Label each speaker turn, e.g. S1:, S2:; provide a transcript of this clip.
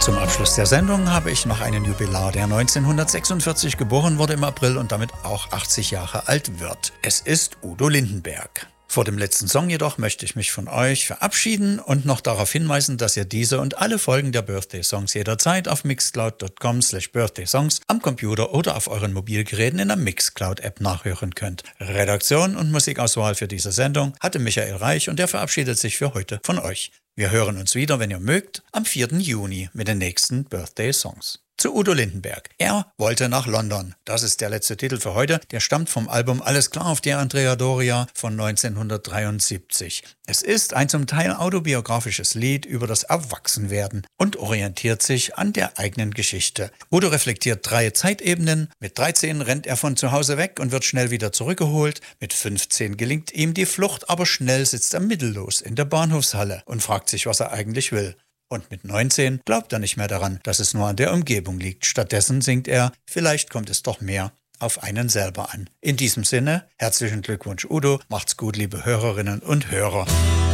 S1: Zum Abschluss der Sendung habe ich noch einen Jubilar, der 1946 geboren wurde im April und damit auch 80 Jahre alt wird. Es ist Udo Lindenberg. Vor dem letzten Song jedoch möchte ich mich von euch verabschieden und noch darauf hinweisen, dass ihr diese und alle Folgen der Birthday Songs jederzeit auf mixcloud.com/birthdaysongs am Computer oder auf euren Mobilgeräten in der Mixcloud-App nachhören könnt. Redaktion und Musikauswahl für diese Sendung hatte Michael Reich und er verabschiedet sich für heute von euch. Wir hören uns wieder, wenn ihr mögt, am 4. Juni mit den nächsten Birthday Songs. Zu Udo Lindenberg. Er wollte nach London. Das ist der letzte Titel für heute. Der stammt vom Album Alles klar auf der Andrea Doria von 1973. Es ist ein zum Teil autobiografisches Lied über das Erwachsenwerden und orientiert sich an der eigenen Geschichte. Udo reflektiert 3 Zeitebenen. Mit 13 rennt er von zu Hause weg und wird schnell wieder zurückgeholt. Mit 15 gelingt ihm die Flucht, aber schnell sitzt er mittellos in der Bahnhofshalle und fragt sich, was er eigentlich will. Und mit 19 glaubt er nicht mehr daran, dass es nur an der Umgebung liegt. Stattdessen singt er, vielleicht kommt es doch mehr auf einen selber an. In diesem Sinne, herzlichen Glückwunsch Udo, macht's gut, liebe Hörerinnen und Hörer.